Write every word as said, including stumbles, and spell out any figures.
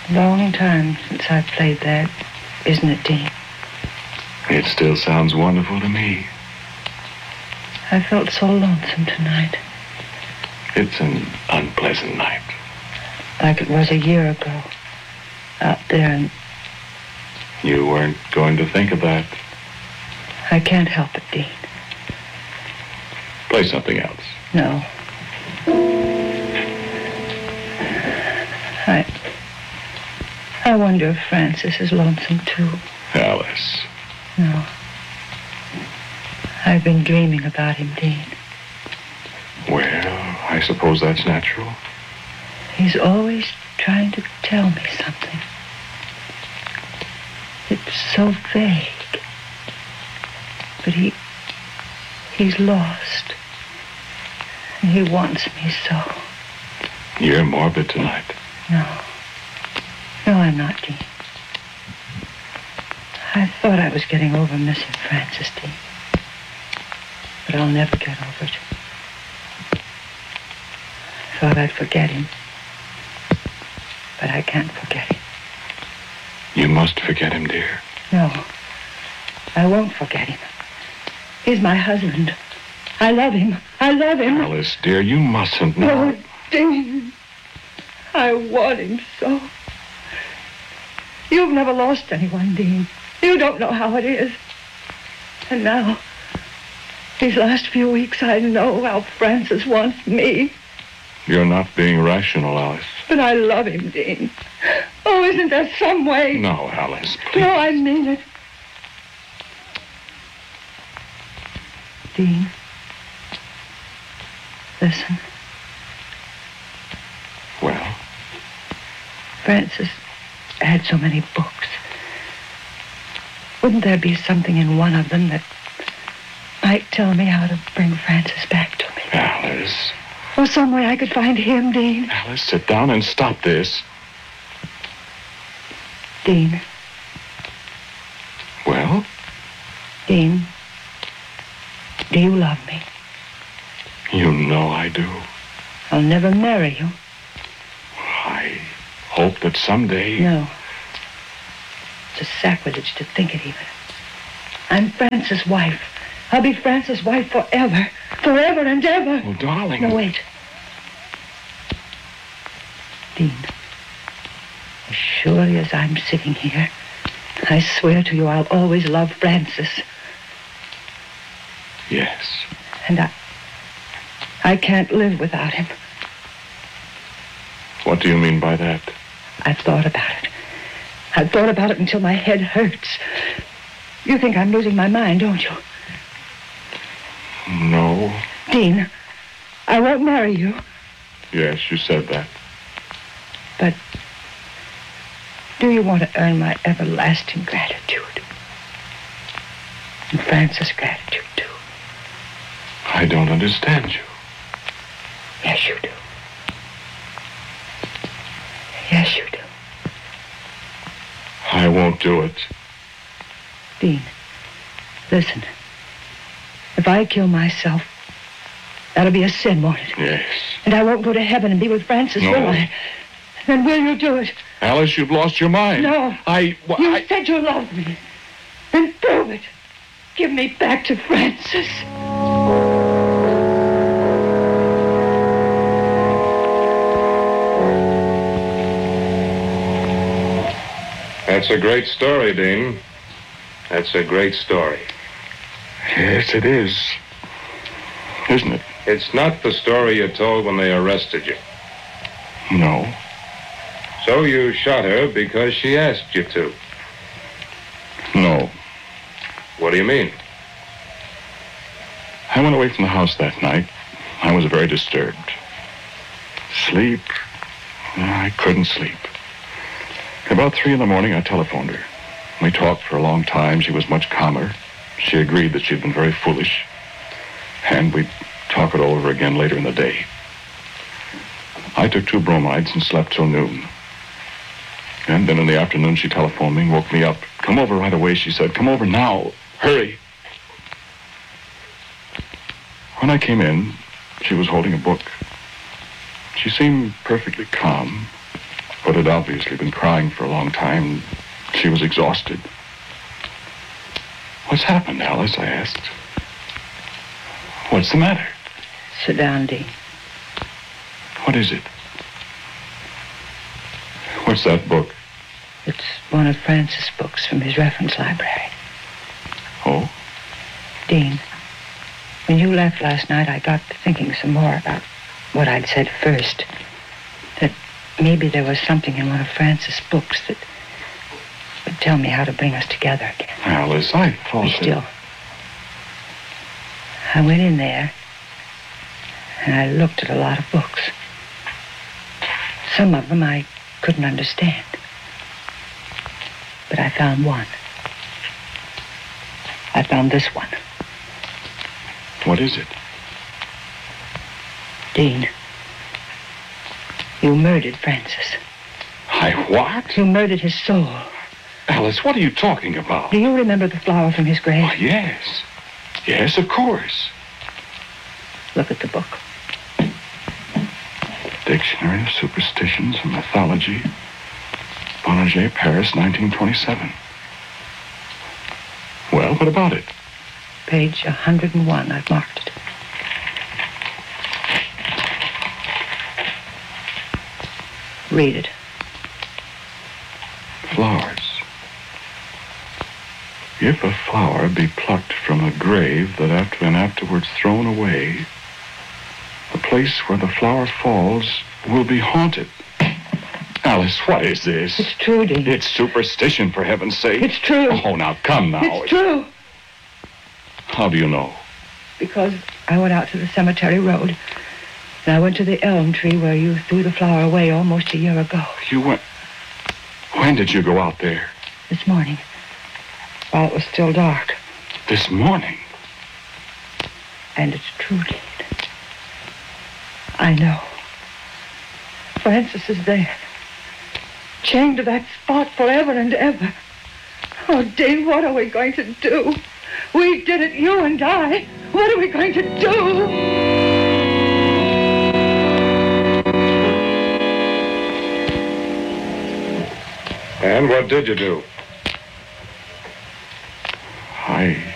Long time since I've played that, isn't it, Dean? It still sounds wonderful to me. I felt so lonesome tonight. It's an unpleasant night. Like it was a year ago. Out there and... You weren't going to think of that. I can't help it, Dean. Play something else. No. I... I wonder if Francis is lonesome, too. Alice. No. I've been dreaming about him, Dean. Well, I suppose that's natural. He's always trying to tell me something. It's so vague. But he... he's lost. And he wants me so. You're morbid tonight. No. No, I'm not, Dean. I thought I was getting over missing Francis, Dean. But I'll never get over it. I thought I'd forget him. But I can't forget him. You must forget him, dear. No. I won't forget him. He's my husband. I love him. I love him. Alice, dear, you mustn't now. Oh, Dean. I want him so. You've never lost anyone, Dean. You don't know how it is. And now, these last few weeks, I know how Francis wants me. You're not being rational, Alice. But I love him, Dean. Oh, isn't there some way? No, Alice, please. No, I mean it. Dean, listen. Well? Francis had so many books. Wouldn't there be something in one of them that might tell me how to bring Francis back to me? Alice. Or some way I could find him, Dean. Alice, sit down and stop this. Dean. Well? Dean, do you love me? You know I do. I'll never marry you. I hope that someday... No. It's a sacrilege to think it even. I'm Francis' wife. I'll be Francis' wife forever. Forever and ever. Oh, darling. No, wait. Dean, as surely as I'm sitting here, I swear to you I'll always love Francis. Yes. And I... I can't live without him. What do you mean by that? I've thought about it. I've thought about it until my head hurts. You think I'm losing my mind, don't you? No. Dean, I won't marry you. Yes, you said that. But do you want to earn my everlasting gratitude? And Francis' gratitude, too. I don't understand you. Yes, you do. Yes, you do. I won't do it. Dean, listen. If I kill myself, that'll be a sin, won't it? Yes. And I won't go to heaven and be with Francis, No. will I? Then will you do it? Alice, you've lost your mind. No. I... Well, You I... said you loved me. Then prove it. Give me back to Francis. That's a great story, Dean. That's a great story. Yes, it is. Isn't it? It's not the story you told when they arrested you. No. So you shot her because she asked you to. No. What do you mean? I went away from the house that night. I was very disturbed. Sleep? I couldn't sleep. About three in the morning, I telephoned her. We talked for a long time. She was much calmer. She agreed that she'd been very foolish. And we'd talk it over again later in the day. I took two bromides and slept till noon. And then in the afternoon, she telephoned me and woke me up. Come over right away, she said. Come over now. Hurry. When I came in, she was holding a book. She seemed perfectly calm, but had obviously been crying for a long time. She was exhausted. What's happened, Alice? I asked. What's the matter? Sit down, Dean. What is it? What's that book? It's one of Francis' books from his reference library. Oh? Dean, when you left last night, I got to thinking some more about what I'd said first. That maybe there was something in one of Francis' books that would tell me how to bring us together again. Alice, I thought Be that... still. I went in there, and I looked at a lot of books. Some of them I couldn't understand. But I found one. I found this one. What is it? Dean, you murdered Francis. I what? You murdered his soul. Alice, what are you talking about? Do you remember the flower from his grave? Oh, yes. Yes, of course. Look at the book. Dictionary of Superstitions and Mythology. Bonneget, Paris, nineteen twenty-seven. Well, what about it? Page one hundred one. I've marked it. Read it. Flowers. If a flower be plucked from a grave that after and afterwards thrown away, the place where the flower falls will be haunted. Alice, what is this? It's true, Dean. It's superstition, for heaven's sake. It's true. Oh, now, come now. It's true. How do you know? Because I went out to the cemetery road, and I went to the elm tree where you threw the flower away almost a year ago. You went... When did you go out there? This morning, while it was still dark. This morning? And it's true, Dean. I know. Francis is there. Chained to that spot forever and ever. Oh, Dean, what are we going to do? We did it, you and I. What are we going to do? And what did you do? I...